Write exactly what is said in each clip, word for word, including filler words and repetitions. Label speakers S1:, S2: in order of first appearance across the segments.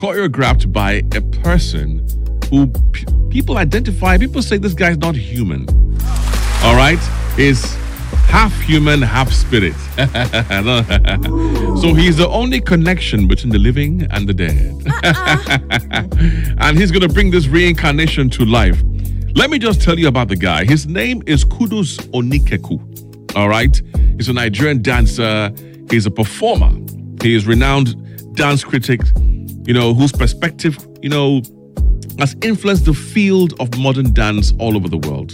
S1: choreographed by a person who p- people identify, people say this guy's not human. All right? Is half human, half spirit. So he's the only connection between the living and the dead. And he's going to bring this reincarnation to life. Let me just tell you about the guy. His name is Kudus Onikeku. All right? He's a Nigerian dancer. He's a performer. He is renowned dance critic, you know, whose perspective, you know, has influenced the field of modern dance all over the world.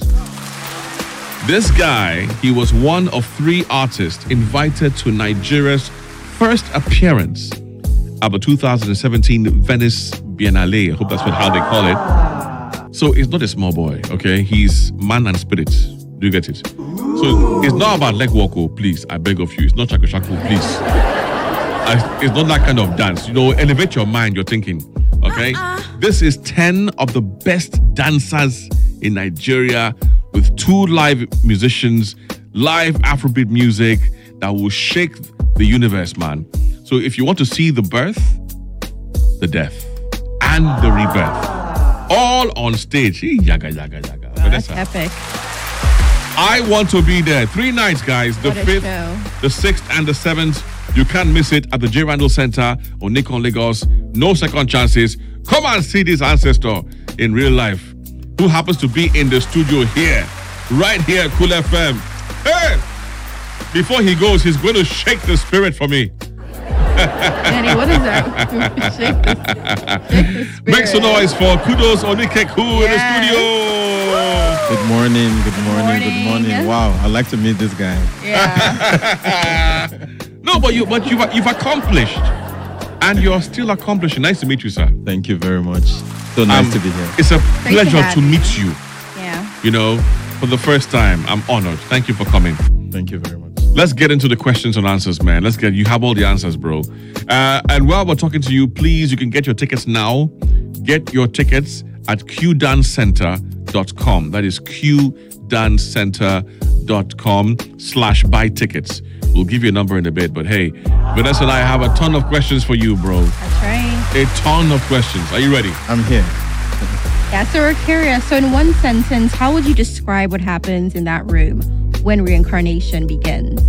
S1: This guy, he was one of three artists invited to Nigeria's first appearance at the two thousand seventeen Venice Biennale. I hope that's what how they call it. So it's not a small boy, okay? He's man and spirit. Do you get it? So it's not about leg walk, oh, please. I beg of you. It's not shaku shaku, please. I, it's not that kind of dance. You know, elevate your mind, you're thinking, okay? Uh-uh. This is ten of the best dancers in Nigeria, with two live musicians, live Afrobeat music that will shake the universe, man. So if you want to see the birth, the death, and the rebirth, all on stage. Yaga, yaga, yaga.
S2: Oh, that's epic.
S1: I want to be there. Three nights, guys. The
S2: What a
S1: fifth,
S2: show.
S1: the sixth, and the seventh. You can't miss it at the J. Randall Center on Nikon Lagos. No second chances. Come and see this ancestor in real life, who happens to be in the studio here, right here at Cool F M. Hey! Before he goes, he's going to shake the spirit for me.
S2: Danny, what is that? shake the, shake the spirit.
S1: Make some noise for Kudus Onikeku
S2: Yes.
S1: in the studio.
S3: Good morning, good morning, good
S2: morning.
S3: morning. Wow, I'd like to meet this guy.
S2: Yeah.
S1: No, but you, but you've, you've accomplished, and you're still accomplishing. Nice to meet you, sir.
S3: Thank you very much. So nice
S1: Um,
S3: to be here.
S1: It's a
S2: to
S1: pleasure
S2: have
S1: to
S2: you.
S1: meet you.
S2: Yeah.
S1: You know, for the first time, I'm honored. Thank you for coming.
S3: Thank you very much.
S1: Let's get into the questions and answers, man. Let's get, you have all the answers, bro. Uh, and while we're talking to you, please, you can get your tickets now. Get your tickets at q dance center dot com. That is q dance center dot com slash buy tickets. We'll give you a number in a bit, but hey, Vanessa and I have a ton of questions for you, bro.
S2: That's right.
S1: A ton of questions. Are you ready?
S3: I'm here.
S2: Yeah, so we're curious. So in one sentence, how would you describe what happens in that room when reincarnation begins?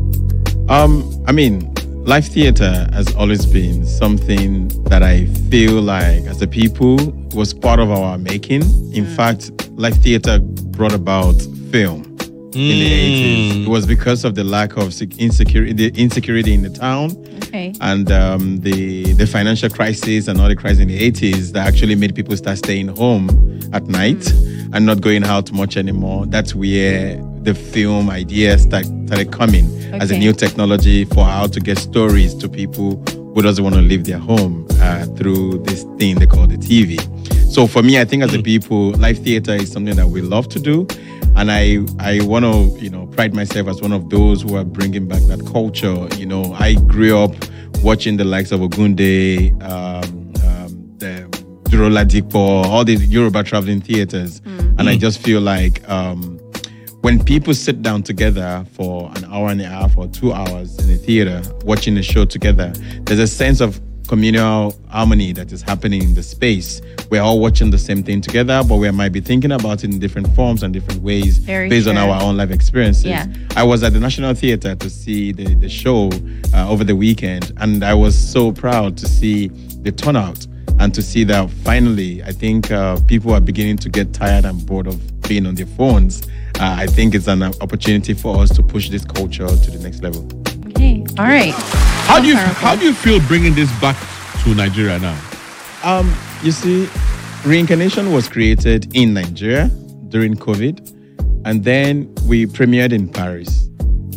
S3: Um, I mean, live theater has always been something that I feel like, as a people, was part of our making. In
S2: Mm.
S3: fact, live theater brought about film in the eighties. It was because of the lack of sec- insecurity, the insecurity in the town,
S2: Okay.
S3: and um, the the financial crisis and all the crisis in the eighties that actually made people start staying home at night
S2: Mm.
S3: and not going out much anymore. That's where the film idea start, started coming as a
S2: Okay.
S3: new technology for how to get stories to people who doesn't want to leave their home uh, through this thing they call the T V. So for me, I think as a people, live theater is something that we love to do. And I, I want to, you know, pride myself as one of those who are bringing back that culture. You know, I grew up watching the likes of Ogunde, um, um, the Duro Ladipo, all these Yoruba traveling theaters.
S2: Mm.
S3: And I just feel like um, when people sit down together for an hour and a half or two hours in a theater, watching a show together, there's a sense of communal harmony that is happening in the space. We're all watching the same thing together, but we might be thinking about it in different forms and different ways
S2: Very
S3: based on
S2: true.
S3: our own life experiences.
S2: Yeah.
S3: I was at the National Theatre to see the, the show uh, over the weekend, and I was so proud to see the turnout and to see that finally, I think uh, people are beginning to get tired and bored of being on their phones. Uh, I think it's an opportunity for us to push this culture to the next level.
S2: Okay. All right.
S1: How do you
S2: Powerful.
S1: how do you feel bringing this back to Nigeria now?
S3: Um, you see, Reincarnation was created in Nigeria during COVID, and then we premiered in Paris.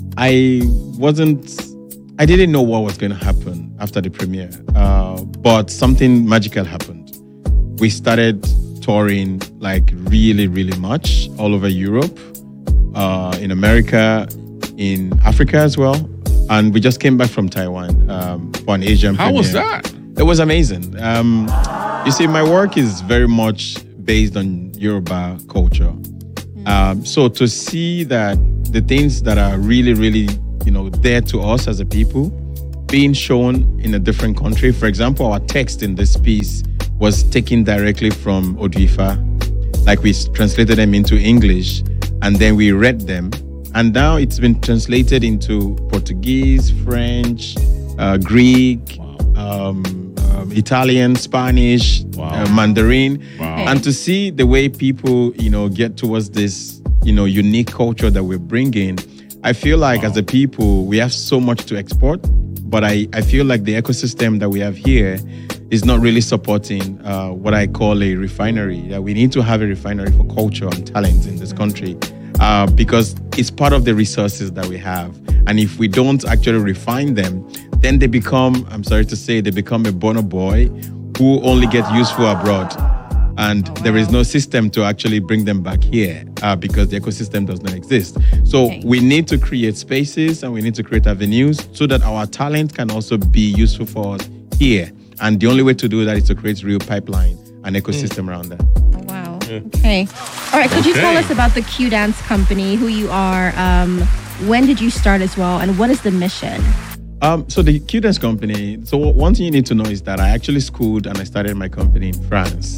S3: I wasn't, I didn't know what was going to happen after the premiere, uh, but something magical happened. We started touring like really, really much all over Europe, uh, in America, in Africa as well. And we just came back from Taiwan um, for an Asian
S1: How
S3: premiere.
S1: was that?
S3: It was amazing. Um, you see, my work is very much based on Yoruba culture. Um, so to see that the things that are really, really, you know, dear to us as a people being shown in a different country. For example, our text in this piece was taken directly from Odifa, like we s- translated them into English, and then we read them. And now it's been translated into Portuguese, French, uh, Greek, um, um, Italian, Spanish,
S1: Wow.
S3: uh, Mandarin.
S1: Wow.
S3: And to see the way people, you know, get towards this, you know, unique culture that we're bringing, I feel like as a people, we have so much to export, but I, I feel like the ecosystem that we have here is not really supporting uh, what I call a refinery. That we need to have a refinery for culture and talent in this country. Uh, because it's part of the resources that we have. And if we don't actually refine them, then they become, I'm sorry to say, they become a bono boy who only get useful abroad. And
S2: Oh,
S3: there is
S2: wow.
S3: no system to actually bring them back here uh, because the ecosystem does not exist. So
S2: Okay.
S3: we need to create spaces and we need to create avenues so that our talent can also be useful for us here. And the only way to do that is to create real pipeline and ecosystem around that.
S2: Oh, wow. Okay. All right. Could you tell
S1: Okay.
S2: us about the Q Dance Company, who you are, um, when did you start as well, and what is the mission?
S3: Um, so the Q Dance company, so one thing you need to know is that I actually schooled and I started my company in France.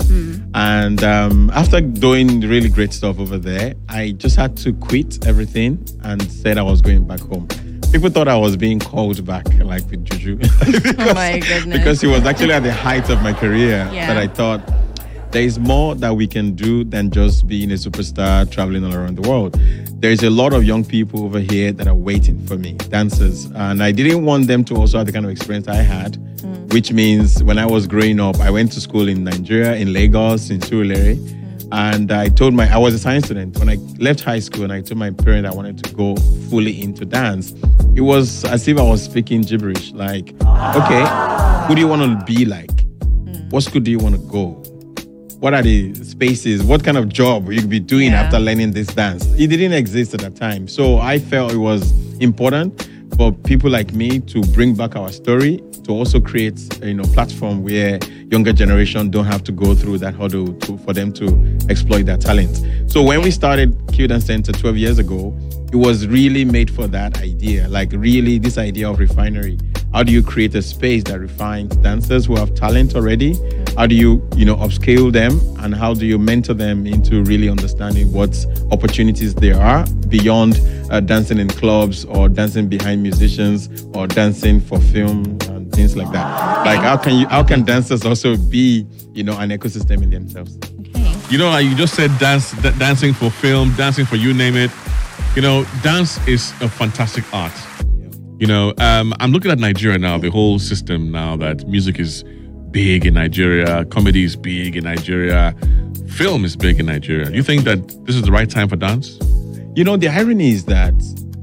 S3: And um, after doing really great stuff over there, I just had to quit everything and said I was going back home. People thought I was being called back, like with Juju. because,
S2: Oh my goodness.
S3: Because it was actually at the height of my career
S2: Yeah.
S3: that I thought there is more that we can do than just being a superstar traveling all around the world. There's a lot of young people over here that are waiting for me, dancers. And I didn't want them to also have the kind of experience I had, which means when I was growing up, I went to school in Nigeria, in Lagos, in Surulere. And I told my, I was a science student. When I left high school and I told my parents I wanted to go fully into dance, it was as if I was speaking gibberish. Like, okay, who do you want to be like? What school do you want to go? What are the spaces? What kind of job you could be doing
S2: Yeah.
S3: after learning this dance? It didn't exist at that time. So I felt it was important for people like me to bring back our story, to also create a you know, platform where younger generation don't have to go through that hurdle to, for them to exploit their talent. So when we started Q Dance Center twelve years ago, it was really made for that idea, like really this idea of refinery. How do you create a space that refines dancers who have talent already? How do you, you know, upscale them? And how do you mentor them into really understanding what opportunities there are beyond uh, dancing in clubs or dancing behind musicians or dancing for film and things like that? Like how can you, how can dancers also be, you know, an ecosystem in themselves?
S2: Okay.
S1: You know, like you just said dance, d- dancing for film, dancing for you name it. You know, dance is a fantastic art. You know, um, I'm looking at Nigeria now, the whole system now that music is big in Nigeria, comedy is big in Nigeria, film is big in Nigeria. Do you think that this is the right time for dance?
S3: You know, the irony is that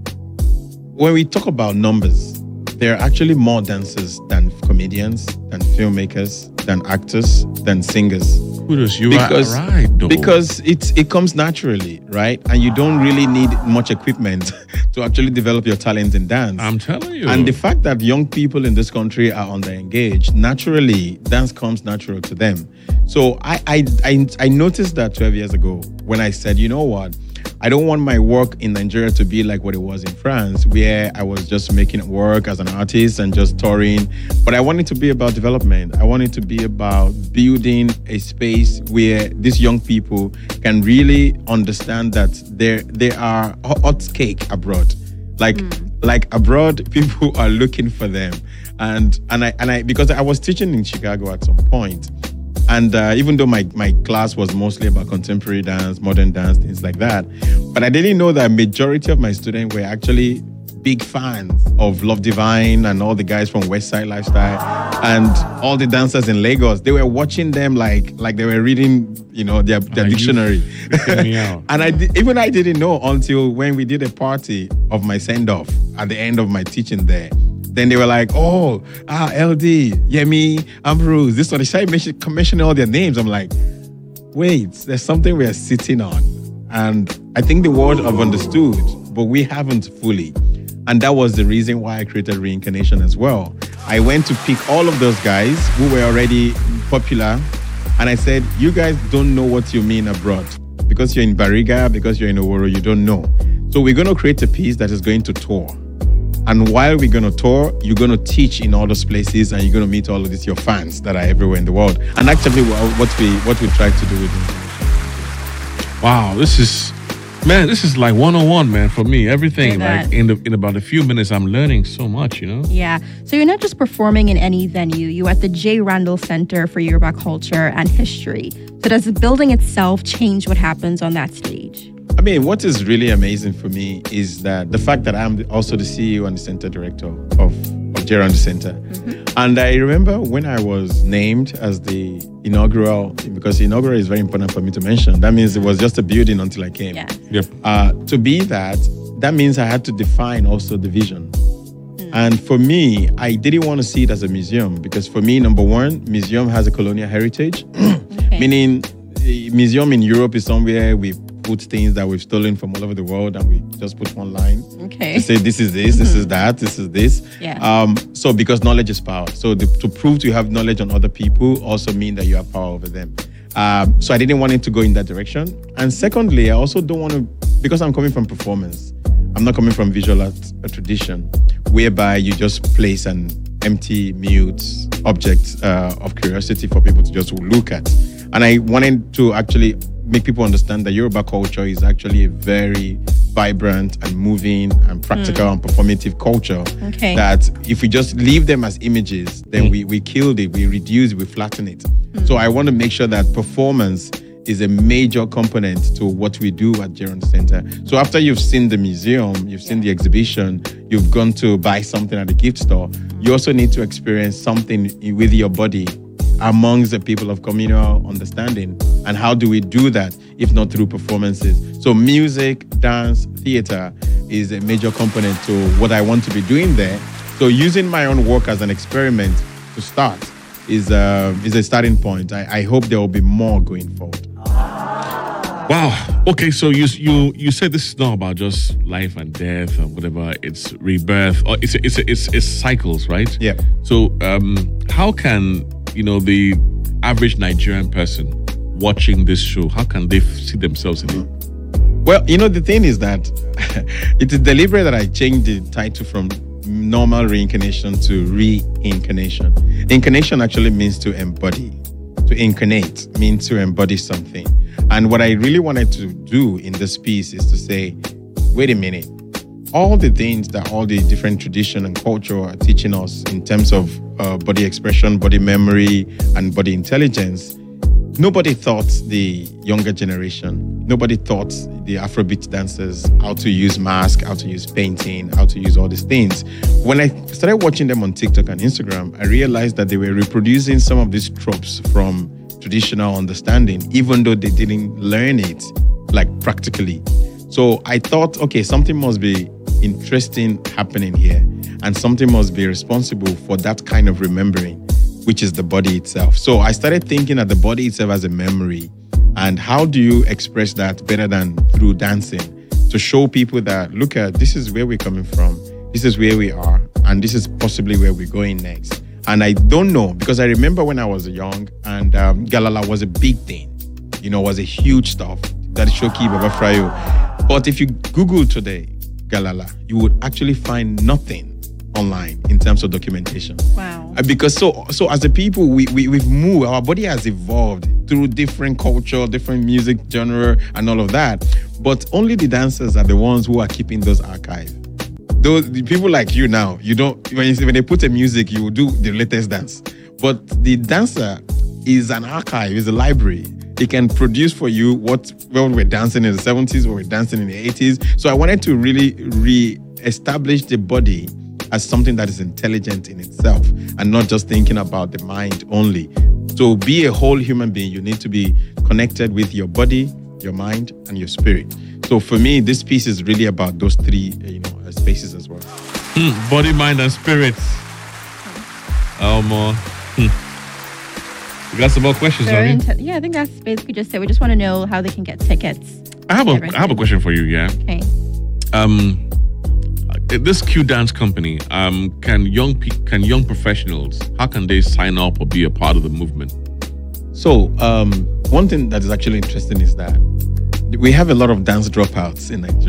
S3: when we talk about numbers, there are actually more dancers than comedians, than filmmakers, than actors, than singers.
S1: Kudos, you
S3: Because,
S1: are right, though.
S3: because it's, it comes naturally, right? And you don't really need much equipment to actually develop your talent in dance.
S1: I'm telling you.
S3: And the fact that young people in this country are under-engaged, naturally, dance comes natural to them. So I, I, I, I noticed that twelve years ago when I said, you know what? I don't want my work in Nigeria to be like what it was in France, where I was just making it work as an artist and just touring. But I want it to be about development. I want it to be about building a space where these young people can really understand that there there are hot cake abroad. Like like abroad, people are looking for them. And and I and I because I was teaching in Chicago at some point. And uh, even though my, my class was mostly about contemporary dance, modern dance, things like that, but I didn't know that majority of my students were actually big fans of Love Divine and all the guys from West Side Lifestyle and all the dancers in Lagos. They were watching them like like they were reading, you know, their, their
S1: Are you
S3: dictionary.
S1: freaking me out?
S3: And I di- even I didn't know until when we did a party of my send-off at the end of my teaching there. Then they were like, oh, ah, L D, Yemi, Ambrose, this one. They started mention- mentioning all their names. I'm like, wait, there's something we're sitting on. And I think the world have understood, but we haven't fully. And that was the reason why I created Reincarnation as well. I went to pick all of those guys who were already popular. And I said, you guys don't know what you mean abroad. Because you're in Bariga, because you're in Oworo, you don't know. So we're going to create a piece that is going to tour. And while we're going to tour, you're going to teach in all those places, and you're going to meet all of these your fans that are everywhere in the world. And actually, what we what we try to do with them.
S1: Wow, this is, man, this is like one oh one, man, for me. Everything,
S2: Hear
S1: like
S2: that.
S1: in the, in about a few minutes, I'm learning so much, you know?
S2: Yeah. So you're not just performing in any venue. You're at the J. Randall Center for Yoruba Culture and History. So does the building itself change what happens on that stage?
S3: I mean, what is really amazing for me is that the fact that I'm also the C E O and the center director of, of J. Randall Center. Mm-hmm. And I remember when I was named as the inaugural, because the inaugural is very important for me to mention. That means it was just a building until I came.
S2: Yeah.
S1: Yep.
S3: Uh, to be that, that means I had to define also the vision. Mm. And for me, I didn't want to see it as a museum, because for me, number one, museum has a colonial heritage,
S2: Okay.
S3: meaning a museum in Europe is somewhere we put things that we've stolen from all over the world and we just put one line
S2: Okay.
S3: to say this is this, this is that, this is this.
S2: Yeah.
S3: Um, so because knowledge is power. So the, to prove you have knowledge on other people also mean that you have power over them. Um, so I didn't want it to go in that direction. And secondly, I also don't want to, because I'm coming from performance, I'm not coming from visual art, a tradition whereby you just place an empty, mute object uh, of curiosity for people to just look at. And I wanted to actually make people understand that Yoruba culture is actually a very vibrant and moving and practical mm. and performative culture.
S2: Okay.
S3: That if we just leave them as images, then mm. we, we killed it, we reduce it, we flatten it. Mm. So I want to make sure that performance is a major component to what we do at J. Randall Center. So after you've seen the museum, you've seen the exhibition, you've gone to buy something at the gift store, you also need to experience something with your body amongst the people of communal understanding. And how do we do that if not through performances? So music, dance, theater is a major component to what I want to be doing there. So using my own work as an experiment to start is, uh, is a starting point. I, I hope there will be more going forward.
S1: Wow. Okay, so you you you said this is not about just life and death or whatever. It's rebirth, or it's it's it's it's cycles, right?
S3: Yeah.
S1: So um, how can you know the average Nigerian person watching this show? How can they see themselves in it?
S3: Well, you know, the thing is that it is deliberate that I changed the title from normal reincarnation to reincarnation. Incarnation actually means to embody. To incarnate means to embody something. And what I really wanted to do in this piece is to say, wait a minute, all the things that all the different tradition and culture are teaching us in terms of uh, body expression, body memory, and body intelligence, nobody taught the younger generation, nobody taught the Afrobeat dancers how to use mask, how to use painting, how to use all these things. When I started watching them on TikTok and Instagram, I realized that they were reproducing some of these tropes from traditional understanding, even though they didn't learn it like practically. So I thought, okay, something must be interesting happening here, and something must be responsible for that kind of remembering, which is the body itself. So I started thinking that the body itself as a memory, and how do you express that better than through dancing to show people that, look at, this is where we're coming from, this is where we are, and this is possibly where we're going next. And I don't know, because I remember when I was young and um, Galala was a big thing, you know, was a huge stuff, that Shoki, Baba Frayo. But if you Google today, Galala, you would actually find nothing online in terms of documentation.
S2: Wow.
S3: Uh, Because so so as a people, we, we, we've moved, our body has evolved through different culture, different music genre and all of that. But only the dancers are the ones who are keeping those archives. Those the people like you now, you don't, when, you, when they put a music, you will do the latest dance. But the dancer is an archive, is a library. It can produce for you what well, we're dancing in the seventies, what we're dancing in the eighties. So I wanted to really re-establish the body as something that is intelligent in itself and not just thinking about the mind only. To be a whole human being, you need to be connected with your body, your mind, and your spirit. So for me, this piece is really about those three, you know, spaces as well.
S1: Hmm, body, mind, and spirit. Oh, more. Hmm. You got some more questions,
S2: Very
S1: Zoe?
S2: inte- yeah, I think that's basically just it. We just want to know how they can get tickets.
S1: I have a
S2: Everything.
S1: I have a question for you. Yeah.
S2: Okay.
S1: Um, uh, this Q Dance company. Um, can young pe- can young professionals, how can they sign up or be a part of the movement?
S3: So um, one thing that is actually interesting is that we have a lot of dance dropouts in Nigeria.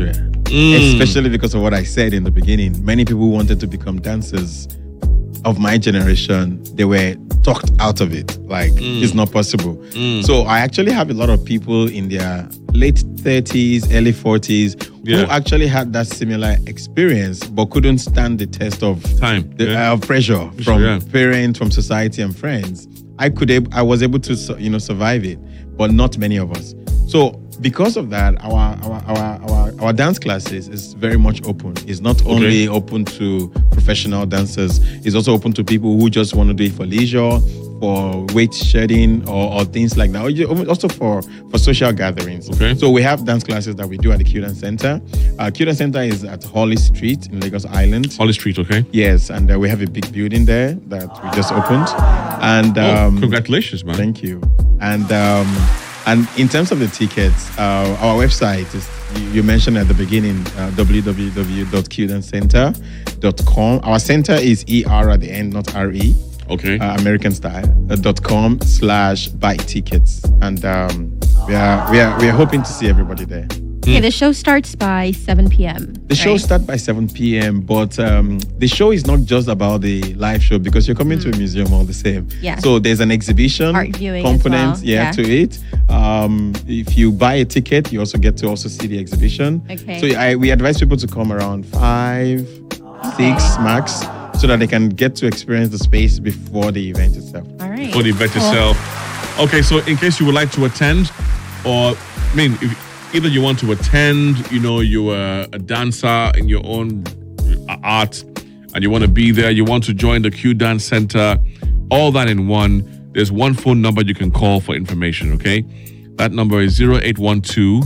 S3: especially because of what I said in the beginning. Many people wanted to become dancers of my generation. They were talked out of it. Like,
S1: Mm.
S3: it's not possible.
S1: Mm.
S3: So I actually have a lot of people in their late thirties, early forties
S1: Yeah.
S3: who actually had that similar experience but couldn't stand the test of
S1: Time.
S3: the
S1: Yeah.
S3: uh, pressure from
S1: Yeah.
S3: parents, from society and friends. I could ab- I was able to su- you know survive it, but not many of us. So because of that, our our our our, our dance classes is very much open. It's not only open to professional dancers, it's also open to people who just want to do it for leisure, for weight shedding or, or things like that. Or ju- Also for, for social gatherings.
S1: Okay.
S3: So we have dance classes that we do at the Q Dance Center. Uh, Q Dance Center is at Holly Street in Lagos Island.
S1: Holly Street, okay?
S3: Yes, and uh, we have a big building there that we just opened. And
S1: Oh,
S3: um,
S1: congratulations, man.
S3: thank you. And um, and in terms of the tickets, uh, our website is you- you mentioned at the beginning uh, w w w dot q dance center dot com. Our center is E R at the end, not R E.
S1: Okay.
S3: Uh, American style uh, dot com slash buy tickets, and um, we are we are we are hoping to see everybody there.
S2: Okay, the show starts by seven p.m.
S3: The show
S2: right?
S3: starts by seven p.m., but um, the show is not just about the live show because you're coming to a museum all the same.
S2: Yeah.
S3: So there's an exhibition
S2: Art viewing as
S3: component,
S2: well.
S3: yeah,
S2: Yeah.
S3: to it. Um, if you buy a ticket, you also get to also see the exhibition.
S2: Okay.
S3: So I, we advise people to come around five, six max, so that they can get to experience the space before the event itself.
S2: All right.
S1: For the event
S2: Cool.
S1: itself. Okay, so in case you would like to attend, or I mean, if either you want to attend, you know, you're a dancer in your own uh, art, and you want to be there, you want to join the Q Dance Center, all that in one. There's one phone number you can call for information. Okay, that number is zero eight one two,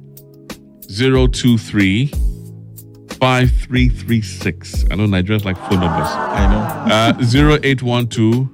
S1: zero two three, five three three six. I know Nigerians like phone numbers.
S3: I know.
S1: Uh, zero eight one two,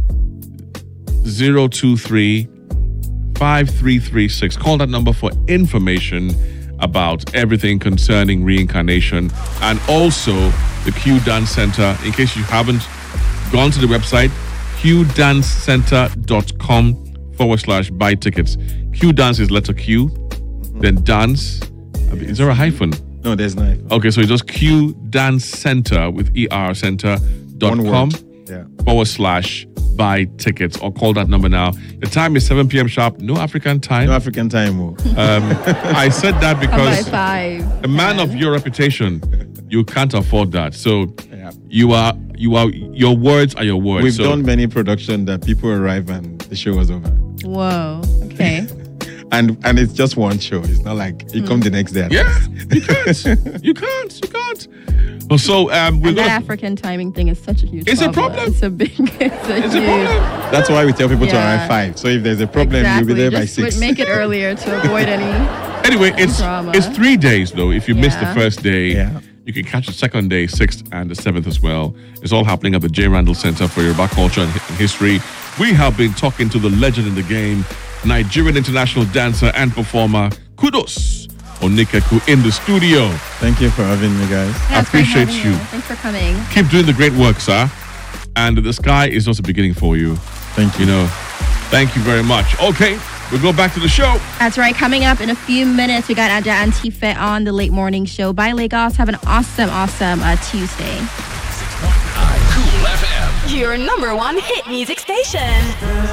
S1: zero two three, five three three six. Call that number for information about everything concerning reincarnation and also the Q Dance Center. In case you haven't gone to the website, q dance center dot com forward slash buy tickets. Q Dance is letter Q, then dance. Is there a hyphen?
S3: No, there's not.
S1: Okay, so it's just Q Dance Center with E R center dot
S3: One
S1: com
S3: word. Yeah.
S1: forward slash buy tickets, or call that number now. The time is seven p.m. sharp, no African time.
S3: No African time. Oh.
S1: Um, I said that
S2: Come by
S1: because
S2: five.
S1: a man of your reputation, you can't afford that. So
S3: Yeah.
S1: you are, you are, your words are your words.
S3: We've
S1: so,
S3: done many production that people arrive and the show was over.
S2: Whoa. Okay.
S3: And and it's just one show. It's not like you come the next day.
S1: Yeah, you can't. you can't. You can't. Oh, so um, we're
S2: And that
S1: gonna.
S2: African timing thing is such a huge
S1: It's a
S2: problem.
S1: problem.
S2: It's a big, it's a
S1: It's a
S2: huge.
S1: problem.
S3: That's why we tell people to
S2: Yeah.
S3: arrive five. So if there's a problem,
S2: exactly.
S3: you'll be there by
S2: Just
S3: six.
S2: Make it earlier to avoid any.
S1: Anyway, it's
S2: Drama.
S1: it's three days though. If you miss the
S2: Yeah.
S1: first day,
S3: Yeah.
S1: you can catch the second day, sixth, and the seventh as well. It's all happening at the J. Randall Center for Yoruba Culture and Hi- and History. We have been talking to the legend in the game, Nigerian international dancer and performer Kudos Onikeku in the studio.
S3: Thank you for having me, guys.
S2: Yeah, it's great
S1: appreciate
S2: having
S1: you.
S2: Thanks for coming.
S1: Keep doing the great work, sir. And the sky is just a beginning for you.
S3: Thank you.
S1: You know, thank you very much. Okay, we'll go back to the show.
S2: That's right. Coming up in a few minutes, we got Aja Antife on the Late Morning Show. Bye, Lagos. Have an awesome, awesome uh, Tuesday.
S4: six point nine Cool F M.
S5: Your number one hit music station.